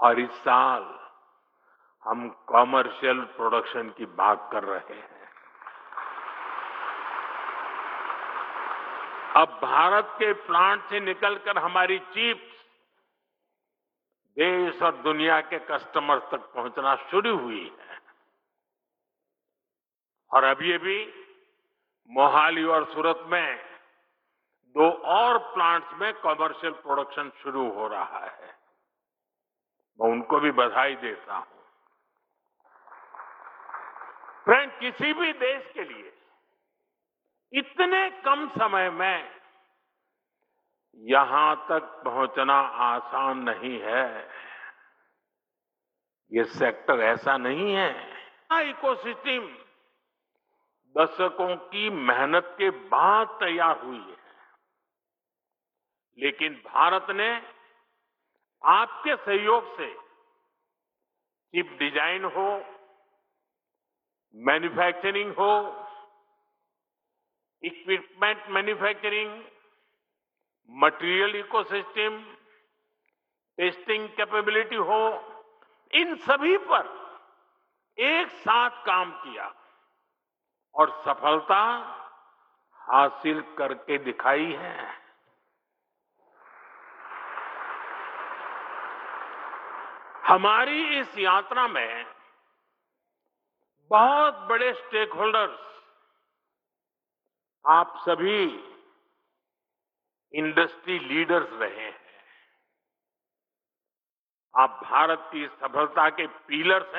और इस साल हम कॉमर्शियल प्रोडक्शन की बात कर रहे हैं। अब भारत के प्लांट से निकलकर हमारी चिप्स देश और दुनिया के कस्टमर्स तक पहुंचना शुरू हुई है। और अब ये भी मोहाली और सूरत में 2 और प्लांट्स में कमर्शियल प्रोडक्शन शुरू हो रहा है। मैं उनको भी बधाई देता हूं। फ्रेंड, किसी भी देश के लिए इतने कम समय में यहां तक पहुंचना आसान नहीं है। ये सेक्टर ऐसा नहीं है। इकोसिस्टम दशकों की मेहनत के बाद तैयार हुई है, लेकिन भारत ने आपके सहयोग से चिप डिजाइन हो, मैन्युफैक्चरिंग हो, equipment manufacturing, material ecosystem, testing capability हो, इन सभी पर एक साथ काम किया और सफलता हासिल करके दिखाई है। हमारी इस यात्रा में बहुत बड़े स्टेक होल्डर्स आप सभी इंडस्ट्री लीडर्स रहे हैं। आप भारत की सफलता के पिलर्स हैं।